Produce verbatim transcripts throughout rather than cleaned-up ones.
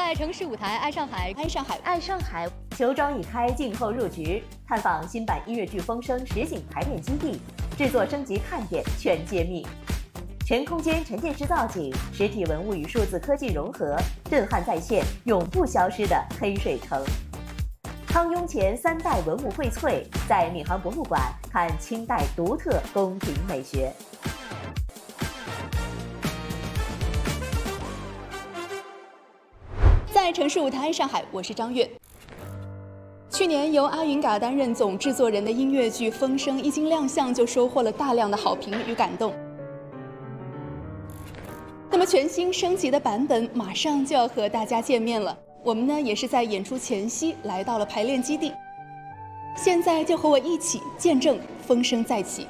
在城市舞台爱上海， 爱上海， 爱上海，球庄已开，静候入局。探访新版音乐剧《风声》实景排练基地，制作升级看点全揭秘。全空间沉浸式造景，实体文物与数字科技融合，震撼再现，永不消失的黑水城。康雍乾三代文物荟萃，在闵行博物馆看清代独特宫廷美学。 在城市舞台爱上海，我是张悦。去年由阿云嘎担任总制作人的音乐剧《风声》一经亮相，就收获了大量的好评与感动。那么全新升级的版本马上就要和大家见面了，我们呢也是在演出前夕来到了排练基地。现在就和我一起见证风声再起。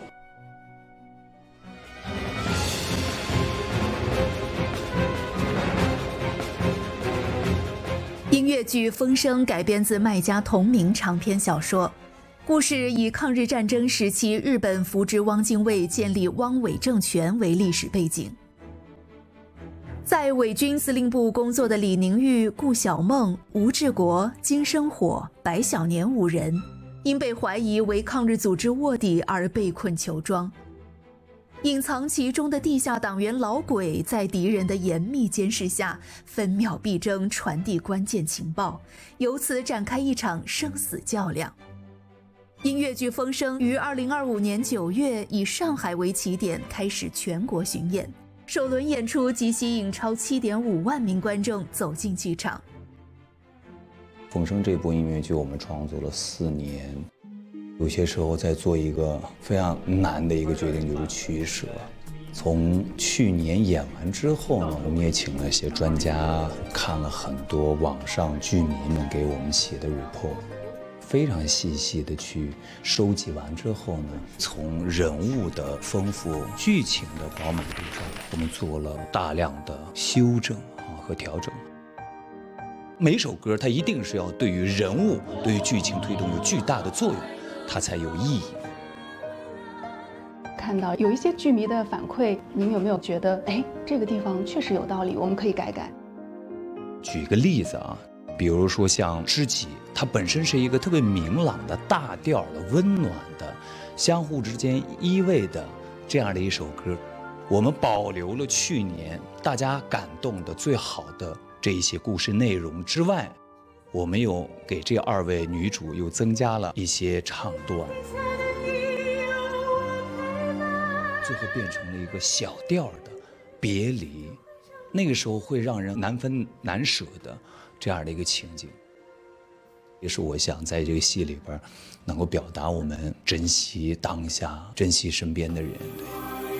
音乐剧《风声》改编自麦家同名长篇小说，故事以抗日战争时期日本扶植汪精卫建立汪伪政权为历史背景。在伪军司令部工作的李宁玉、顾晓梦、吴志国、金生火、白小年五人，因被怀疑为抗日组织卧底而被困球庄。隐藏其中的地下党员老鬼，在敌人的严密监视下，分秒必争，传递关键情报，由此展开一场生死较量。音乐剧《风声》于二零二五年九月以上海为起点开始全国巡演，首轮演出即吸引超七点五万名观众走进剧场。 《风声》这部音乐剧我们创作了四年，有些时候在做一个非常难的一个决定，就是取舍。从去年演完之后呢，我们也请了一些专家，看了很多网上剧迷们给我们写的 report， 非常细细的去收集完之后呢，从人物的丰富、剧情的饱满度上，我们做了大量的修正啊和调整。每首歌它一定是要对于人物、对于剧情推动有巨大的作用，它才有意义。 看到有一些剧迷的反馈，您有没有觉得，哎，这个地方确实有道理，我们可以改改？ 举个例子啊，比如说像《知己》，它本身是一个特别明朗的、大调的、温暖的、相互之间依偎的这样的一首歌，我们保留了去年大家感动的最好的这一些故事内容之外，我们又给这二位女主又增加了一些唱段，最后变成了一个小调的别离，那个时候会让人难分难舍的这样的一个情景，也是我想在这个戏里边能够表达我们珍惜当下、珍惜身边的人。对。